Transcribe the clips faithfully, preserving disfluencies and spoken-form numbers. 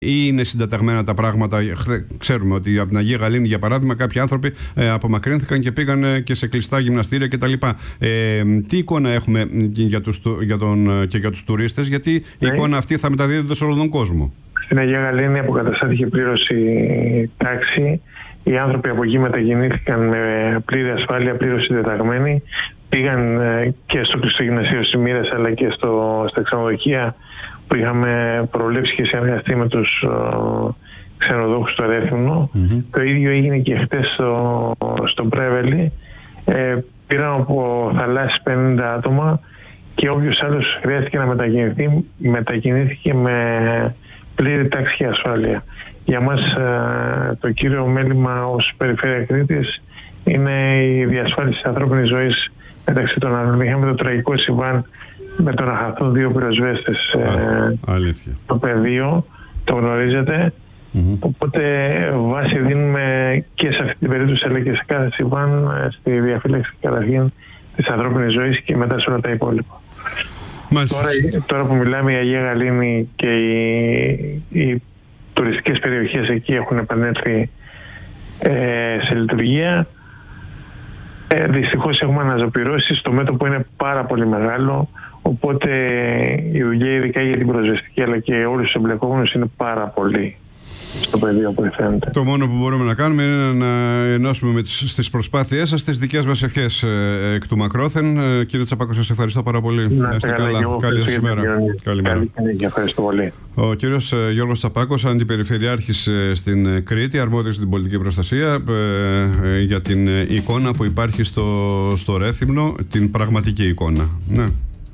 ή είναι συντεταγμένα τα πράγματα? Ξέρουμε ότι από την Αγία Γαλήνη, για παράδειγμα, κάποιοι άνθρωποι ε, απομακρύνθηκαν και πήγαν και σε κλειστά γυμναστήρια κτλ. Ε, τι εικόνα έχουμε για τους, για τον, και για τους τουρίστες, γιατί η ναι. εικόνα αυτή θα μεταδίδεται σε όλο τον κόσμο? Στην Αγία Γαλήνη αποκαταστάθηκε πλήρως η τάξη. Οι άνθρωποι από εκεί μετακινήθηκαν με πλήρη ασφάλεια, πλήρως συντεταγμένοι. Πήγαν και στο κλειστό γυμνασίο Σιμήρας, αλλά και στο, στα ξενοδοχεία που είχαμε προβλέψει και συνεργαστεί με τους uh, ξενοδόχους στο Ρέθυμνο. Mm-hmm. Το ίδιο έγινε και χτες στο, στο Πρέβελη. Ε, πήραν από θαλάσσι πενήντα άτομα και όποιος άλλος χρειάστηκε να μετακινηθεί, μετακινήθηκε με πλήρη τάξη και ασφάλεια. Για μας uh, το κύριο μέλημα ως Περιφέρεια Κρήτης είναι η διασφάλιση της ανθρώπινης ζωής μεταξύ των άλλων. Είχαμε το τραγικό συμβάν με το να χαθούν δύο πυροσβέστες ε, στο πεδίο, το γνωρίζετε. Mm-hmm. Οπότε βάση δίνουμε και σε αυτή την περίπτωση, αλλά και σε κάθε συμβάν στη διαφύλαξη καταρχήν της ανθρώπινης ζωής και μετά σε όλα τα υπόλοιπα. Τώρα, τώρα που μιλάμε, η Αγία Γαλήνη και οι, οι τουριστικές περιοχές εκεί έχουν επανέλθει ε, σε λειτουργία. Ε, δυστυχώς έχουμε αναζωπυρώσεις, το μέτωπο είναι πάρα πολύ μεγάλο, οπότε η δουλειά ειδικά για την πυροσβεστική αλλά και όλους τους εμπλεκόμενους είναι πάρα πολύ στο πεδίο που φαίνεται. Το μόνο που μπορούμε να κάνουμε είναι να ενώσουμε με τις, στις προσπάθειές σας τις δικές μας ευχές ε, εκ του μακρόθεν. Ε, κύριε Τσαπάκο, σας ευχαριστώ πάρα πολύ. Να είστε καλά. Καλή σας ημέρα. Καλημέρα. Ευχαριστώ πολύ. Ο κύριος ε, Γιώργος Τσαπάκος, αντιπεριφερειάρχης ε, στην Κρήτη, αρμόδιος στην πολιτική προστασία, ε, ε, για την ε, εικόνα που υπάρχει στο, στο Ρέθυμνο, την πραγματική εικόνα. Ναι.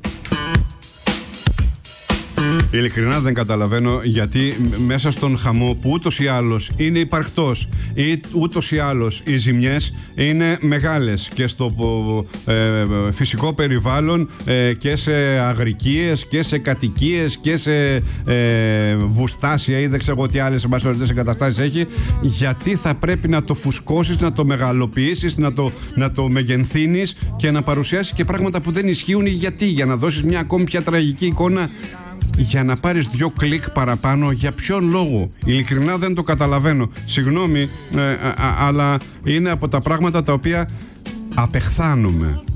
Ειλικρινά δεν καταλαβαίνω γιατί μέσα στον χαμό που ούτως ή άλλως είναι υπαρκτός ή ούτως ή άλλως οι ζημιές είναι μεγάλες και στο ε, φυσικό περιβάλλον ε, και σε αγρικίες και σε κατοικίες και σε ε, βουστάσια ή δεν ξέρω τι άλλες εγκαταστάσεις έχει, γιατί θα πρέπει να το φουσκώσεις, να το μεγαλοποιήσεις, να το, να το μεγενθύνεις και να παρουσιάσεις και πράγματα που δεν ισχύουν? Γιατί? Για να δώσεις μια ακόμη πιο τραγική εικόνα, για να πάρεις δυο κλικ παραπάνω? Για ποιον λόγο? Ειλικρινά δεν το καταλαβαίνω. Συγγνώμη, ε, α, α, αλλά είναι από τα πράγματα τα οποία απεχθάνομαι.